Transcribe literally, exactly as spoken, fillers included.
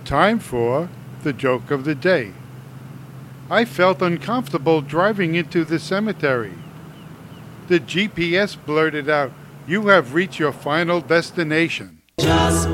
Time for the joke of the day. I felt uncomfortable driving into the cemetery. The G P S blurted out, "You have reached your final destination."